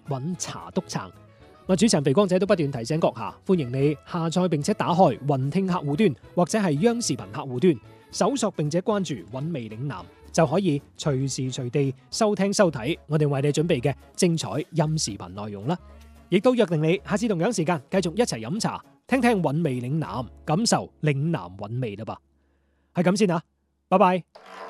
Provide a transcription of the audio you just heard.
揾查督撐。主持人肥光仔都不斷提醒閣下，歡迎你下載並且打開雲聽客戶端或者係央視頻客戶端，搜索並且關注韻味嶺南，就可以隨時隨地收聽收睇我哋為你準備嘅精彩音視頻內容啦。亦都約定你下次同樣時間繼續一齊飲茶，聽聽韻味嶺南，感受嶺南韻味啦噃。係咁先啊，拜拜。